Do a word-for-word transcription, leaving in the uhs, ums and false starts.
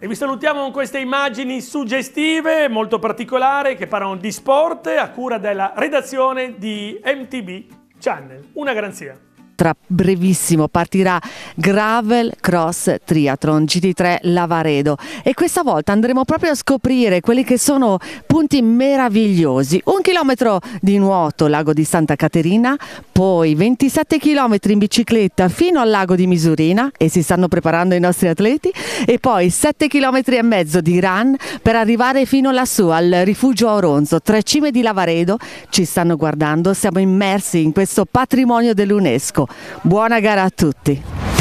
E vi salutiamo con queste immagini suggestive, molto particolari, che parlano di sport a cura della redazione di M T B Channel. Una garanzia. Tra brevissimo partirà Gravel Cross Triathlon G T tre Lavaredo e questa volta andremo proprio a scoprire quelli che sono punti meravigliosi. Un chilometro di nuoto Lago di Santa Caterina, poi ventisette chilometri in bicicletta fino al lago di Misurina, e si stanno preparando i nostri atleti, e poi sette chilometri e mezzo di run per arrivare fino lassù al rifugio Auronzo. Tre cime di Lavaredo ci stanno guardando, siamo immersi in questo patrimonio dell'UNESCO. Buona gara a tutti!